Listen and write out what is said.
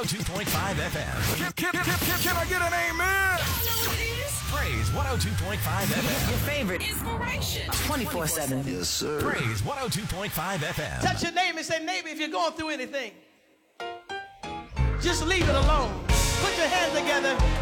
102.5 FM. Can I get an amen? Praise 102.5 FM. Your favorite inspiration 24/7. Yes, sir. Praise 102.5 FM. Touch your neighbor and say, neighbor, if you're going through anything, just leave it alone. Put your hands together